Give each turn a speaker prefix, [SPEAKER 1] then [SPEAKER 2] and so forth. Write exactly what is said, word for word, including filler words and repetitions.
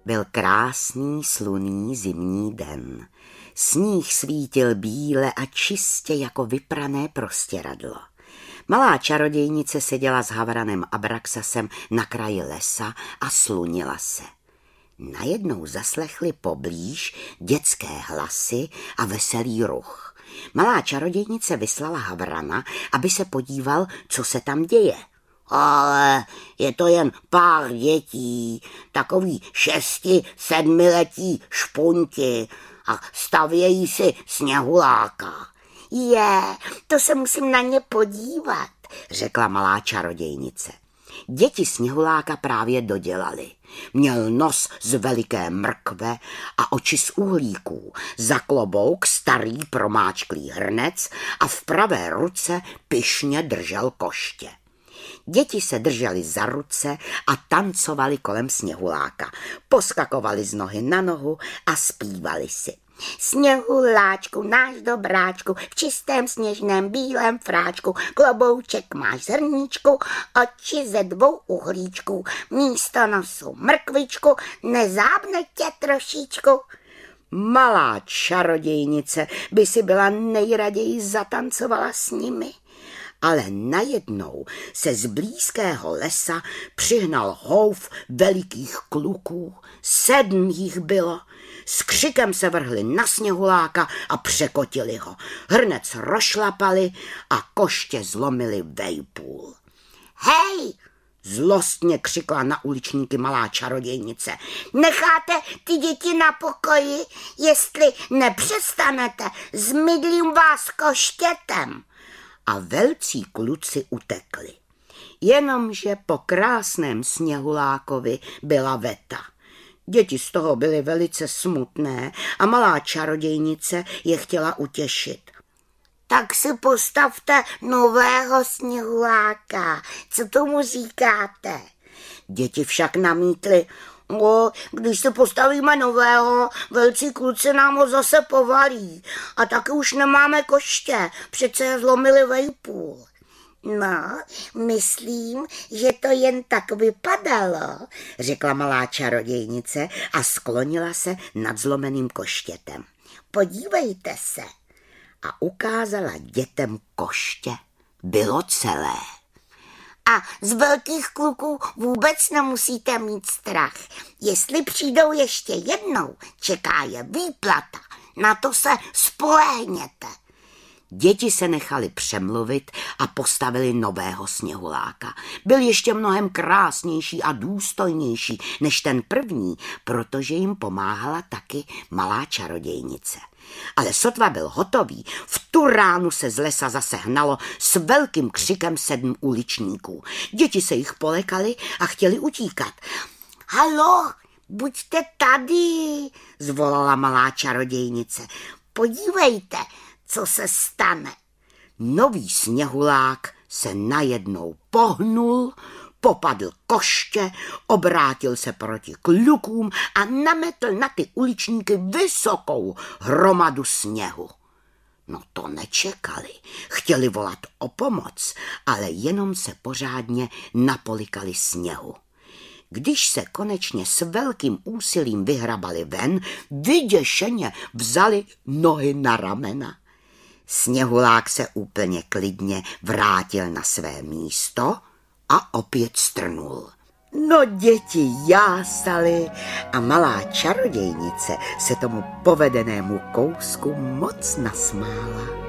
[SPEAKER 1] Byl krásný slunný zimní den. Sníh svítil bíle a čistě jako vyprané prostěradlo. Malá čarodějnice seděla s Havranem Abraxasem na kraji lesa a slunila se. Najednou zaslechli poblíž dětské hlasy a veselý ruch. Malá čarodějnice vyslala Havrana, aby se podíval, co se tam děje. Ale je to jen pár dětí, takový šesti, sedmiletí špunti a stavějí si sněhuláka.
[SPEAKER 2] Je, to se musím na ně podívat,
[SPEAKER 1] řekla malá čarodějnice. Děti sněhuláka právě dodělali. Měl nos z veliké mrkve a oči z uhlíků, za klobouk starý promáčklý hrnec a v pravé ruce pyšně držel koště. Děti se drželi za ruce a tancovali kolem sněhuláka. Poskakovali z nohy na nohu a zpívali si.
[SPEAKER 2] Sněhuláčku, náš dobráčku, v čistém sněžném bílém fráčku, klobouček máš z hrníčku, oči ze dvou uhlíčků, místo nosu mrkvičku, nezábne tě trošičku.
[SPEAKER 1] Malá čarodějnice by si byla nejraději zatancovala s nimi. Ale najednou se z blízkého lesa přihnal houf velikých kluků, sedm jich bylo. S křikem se vrhli na sněhuláka a překotili ho. Hrnec rošlapali a koště zlomili vejpůl.
[SPEAKER 2] Hej!
[SPEAKER 1] Zlostně křikla na uličníky malá čarodějnice.
[SPEAKER 2] Necháte ty děti na pokoji, jestli nepřestanete, zmydlím vás koštětem.
[SPEAKER 1] A velcí kluci utekli. Jenomže po krásném sněhulákovi byla veta. Děti z toho byly velice smutné a malá čarodějnice je chtěla utěšit.
[SPEAKER 2] Tak si postavte nového sněhuláka. Co tomu říkáte?
[SPEAKER 1] Děti však namítly.
[SPEAKER 2] O, když se postavíme nového, velcí kluci nám ho zase povalí. A taky už nemáme koště, přece je zlomili vejpůl. No, myslím, že to jen tak vypadalo,
[SPEAKER 1] řekla malá čarodějnice a sklonila se nad zlomeným koštětem.
[SPEAKER 2] Podívejte se.
[SPEAKER 1] A ukázala dětem koště. Bylo celé.
[SPEAKER 2] A z velkých kluků vůbec nemusíte mít strach. Jestli přijdou ještě jednou, čeká je výplata. Na to se spolehněte.
[SPEAKER 1] Děti se nechali přemluvit a postavili nového sněhuláka. Byl ještě mnohem krásnější a důstojnější než ten první, protože jim pomáhala taky malá čarodějnice. Ale sotva byl hotový, v tu ránu se z lesa zase hnalo s velkým křikem sedm uličníků. Děti se jich polekali a chtěli utíkat.
[SPEAKER 2] Halo, buďte tady,
[SPEAKER 1] zvolala malá čarodějnice.
[SPEAKER 2] Podívejte, co se stane.
[SPEAKER 1] Nový sněhulák se najednou pohnul, popadl koště, obrátil se proti klukům a nametl na ty uličníky vysokou hromadu sněhu. No to nečekali, chtěli volat o pomoc, ale jenom se pořádně napolikali sněhu. Když se konečně s velkým úsilím vyhrabali ven, vyděšeně vzali nohy na ramena. Sněhulák se úplně klidně vrátil na své místo a opět strnul. No děti jásaly a malá čarodějnice se tomu povedenému kousku moc nasmála.